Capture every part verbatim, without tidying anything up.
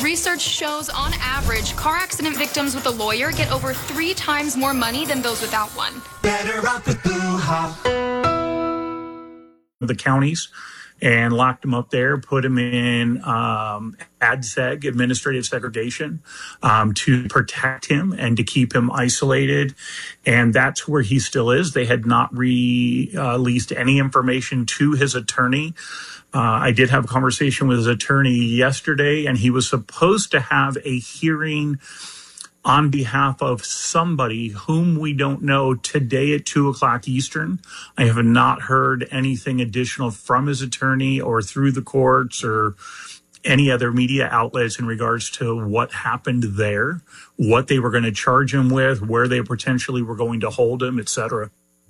Research shows, on average, car accident victims with a lawyer get over three times more money than those without one. Better off with Boo-ha. The counties and locked him up there, put him in um, ADSEG, administrative segregation, um, to protect him and to keep him isolated. And that's where he still is. They had not re, uh, released any information to his attorney. Uh, I did have a conversation with his attorney yesterday, and he was supposed to have a hearing on behalf of somebody whom we don't know today at two o'clock Eastern. I have not heard anything additional from his attorney or through the courts or any other media outlets in regards to what happened there, what they were going to charge him with, where they potentially were going to hold him, et cetera.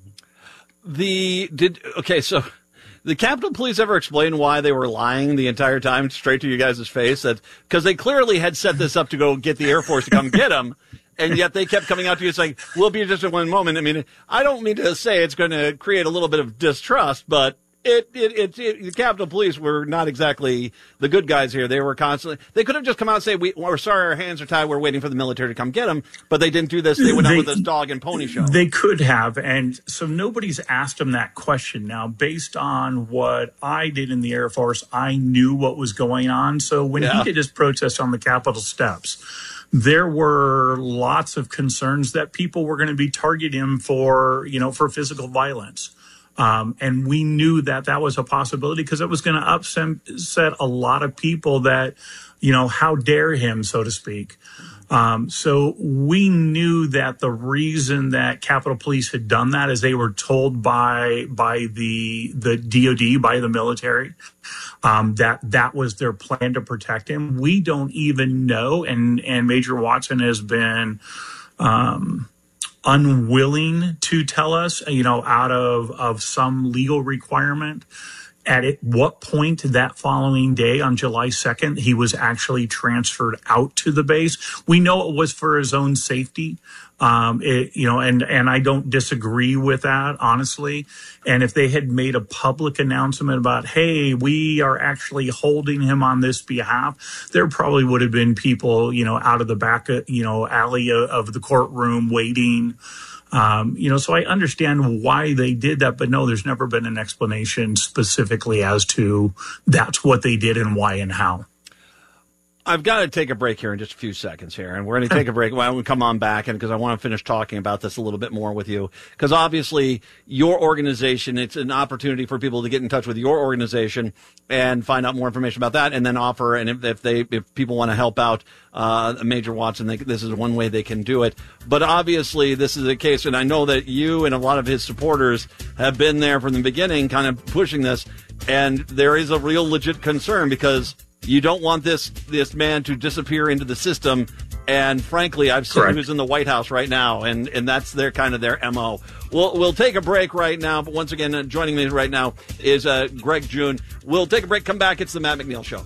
The, did, okay, so the Capitol Police ever explain why they were lying the entire time straight to you guys' face? That because they clearly had set this up to go get the Air Force to come get them, and yet they kept coming out to you saying, we'll be just in one moment. I mean, I don't mean to say it's going to create a little bit of distrust, but it, it, it, it, the Capitol Police were not exactly the good guys here. They were constantly, they could have just come out and say, we, we're sorry, our hands are tied, we're waiting for the military to come get them, but they didn't do this. They went out with this dog and pony show. They could have, and so nobody's asked them that question. Now, based on what I did in the Air Force, I knew what was going on. So when Yeah. he did his protest on the Capitol steps, there were lots of concerns that people were going to be targeting him for, you know, for physical violence. Um, and we knew that that was a possibility because it was going to upset a lot of people that, you know, how dare him, so to speak. Um, so we knew that the reason that Capitol Police had done that is they were told by by the the D O D, by the military, um, that that was their plan to protect him. We don't even know, and and Major Watson has been um, unwilling to tell us, you know, out of of some legal requirement, at it, what point that following day on July second, he was actually transferred out to the base. We know it was for his own safety. Um, it, you know, and, and I don't disagree with that, honestly. And if they had made a public announcement about, hey, we are actually holding him on this behalf, there probably would have been people, you know, out of the back, of, you know, alley of the courtroom waiting. Um, you know, so I understand why they did that, but no, there's never been an explanation specifically as to that's what they did and why and how. I've got to take a break here in just a few seconds here, and we're going to take a break. Why don't we come on back, and because I want to finish talking about this a little bit more with you, because obviously your organization, it's an opportunity for people to get in touch with your organization and find out more information about that, and then offer, and if, if they, if people want to help out uh, Major Watson, they, this is one way they can do it. But obviously this is a case, and I know that you and a lot of his supporters have been there from the beginning, kind of pushing this, and there is a real legit concern because you don't want this this man to disappear into the system. And frankly, I've seen who's in the White House right now, and, and that's their kind of their M O. We'll, we'll take a break right now. But once again, uh, joining me right now is uh, Greg June. We'll take a break, come back. It's the Matt McNeil Show.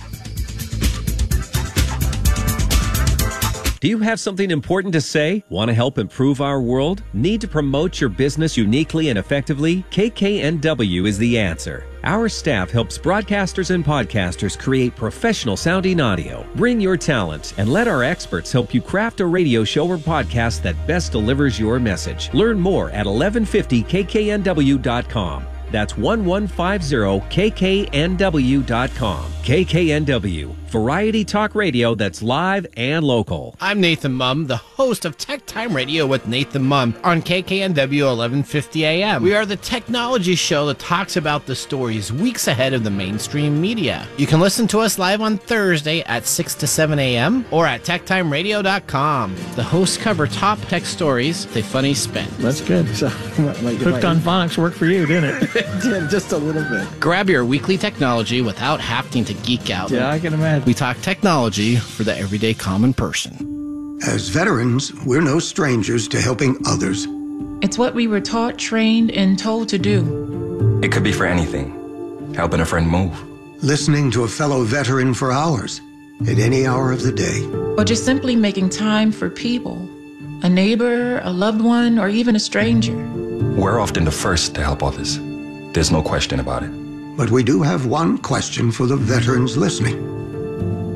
Do you have something important to say? Want to help improve our world? Need to promote your business uniquely and effectively? K K N W is the answer. Our staff helps broadcasters and podcasters create professional sounding audio. Bring your talent and let our experts help you craft a radio show or podcast that best delivers your message. Learn more at eleven fifty K K N W dot com. That's eleven fifty K K N W dot com. K K N W, variety talk radio that's live and local. I'm Nathan Mumm, the host of Tech Time Radio with Nathan Mumm on K K N W eleven fifty A M. We are the technology show that talks about the stories weeks ahead of the mainstream media. You can listen to us live on Thursday at six to seven A M or at tech time radio dot com. The hosts cover top tech stories with a funny spin. That's good. So, Hooked on Phonics worked for you, didn't it? It did, just a little bit. Grab your weekly technology without having to geek out. Yeah, I can imagine. We talk technology for the everyday common person. As veterans, we're no strangers to helping others. It's what we were taught, trained, and told to do. It could be for anything. Helping a friend move. Listening to a fellow veteran for hours, at any hour of the day. Or just simply making time for people. A neighbor, a loved one, or even a stranger. We're often the first to help others. There's no question about it. But we do have one question for the veterans listening.